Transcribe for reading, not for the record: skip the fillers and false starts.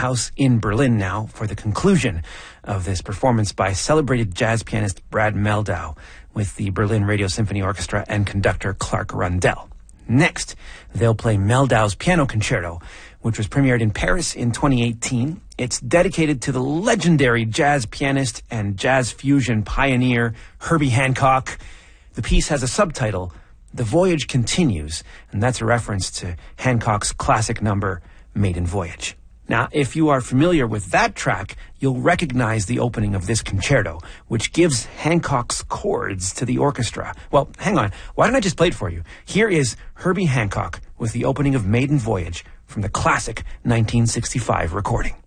House in Berlin now for the conclusion of this performance by celebrated jazz pianist Brad Mehldau with the Berlin Radio Symphony Orchestra and conductor Clark Rundell. Next, they'll play Mehldau's Piano Concerto, which was premiered in Paris in 2018. It's dedicated to the legendary jazz pianist and jazz fusion pioneer Herbie Hancock. The piece has a subtitle, The Voyage Continues, and that's a reference to Hancock's classic number, Maiden Voyage. Now, if you are familiar with that track, you'll recognize the opening of this concerto, which gives Hancock's chords to the orchestra. Well, hang on. Why don't I just play it for you? Here is Herbie Hancock with the opening of Maiden Voyage from the classic 1965 recording.